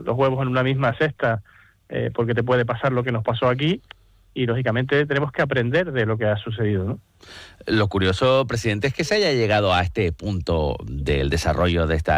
los huevos en una misma cesta, porque te puede pasar lo que nos pasó aquí, y lógicamente tenemos que aprender de lo que ha sucedido, ¿no? Lo curioso, presidente, es que se haya llegado a este punto del desarrollo de esta